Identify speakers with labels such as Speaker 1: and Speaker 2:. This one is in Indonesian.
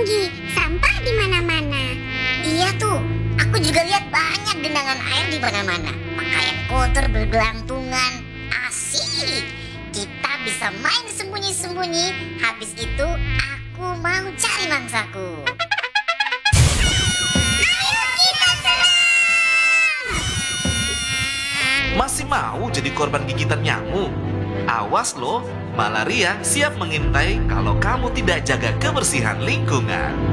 Speaker 1: tinggi, sampah di mana-mana.
Speaker 2: Iya tuh, aku juga lihat banyak genangan air di mana-mana. Pakaian kotor bergelantungan. Asik. Kita bisa main sembunyi-sembunyi. Habis itu aku mau cari mangsaku. Ayo kita serang!
Speaker 3: Masih mau jadi korban gigitan nyamuk? Awas loh, malaria siap mengintai kalau kamu tidak jaga kebersihan lingkungan.